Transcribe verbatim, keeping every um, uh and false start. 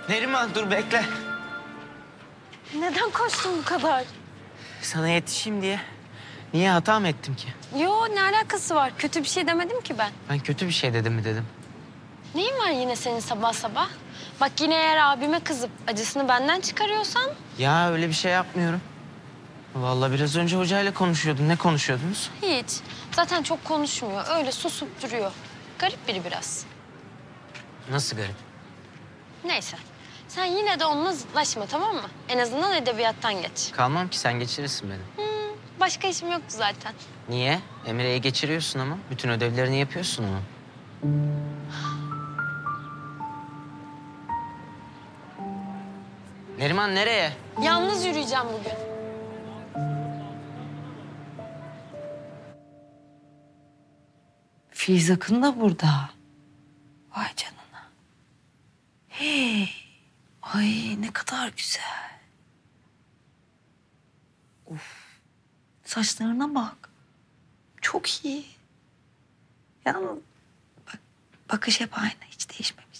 Neriman dur bekle. Neden koştun bu kadar? Sana yetişeyim diye. Niye hata mı ettim ki? Yo, ne alakası var? Kötü bir şey demedim ki ben. Ben kötü bir şey dedim mi dedim. Neyin var yine senin sabah sabah? Bak yine eğer abime kızıp acısını benden çıkarıyorsan... Ya öyle bir şey yapmıyorum. Vallahi biraz önce hocayla konuşuyordum. Ne konuşuyordunuz? Hiç. Zaten çok konuşmuyor. Öyle susup duruyor. Garip biri biraz. Nasıl garip? Neyse. Sen yine de onunla zıtlaşma, tamam mı? En azından edebiyattan geç. Kalmam ki sen geçirirsin beni. Hmm, başka işim yoktu zaten. Niye? Emre'yi geçiriyorsun ama. Bütün ödevlerini yapıyorsun ama. Neriman nereye? Yalnız yürüyeceğim bugün. Filiz Akın da burada. Vay canına. Hey. Ay ne kadar güzel. Of. Saçlarına bak. Çok iyi. Yalnız bak, bakış hep aynı. Hiç değişmemiş.